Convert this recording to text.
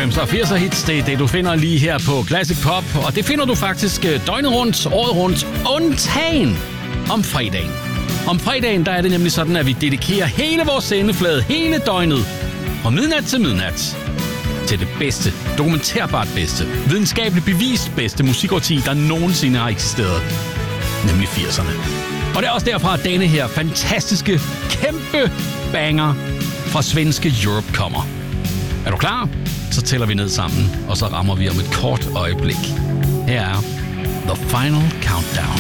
90'er og 80'er hits, det er det, du finder lige her på Classic Pop. Og det finder du faktisk døgnet rundt, året rundt, undtagen om fredagen. Om fredagen, der er det nemlig sådan, at vi dedikerer hele vores sendeflade, hele døgnet, fra midnat til midnat, til det bedste, dokumenterbart bedste, videnskabeligt bevist bedste musikårti, der nogensinde har eksisteret, nemlig 80'erne. Og det er også derfra, at denne her fantastiske, kæmpe banger fra svenske Europe kommer. Er du klar? Så tæller vi ned sammen, og så rammer vi om et kort øjeblik. Her er The Final Countdown.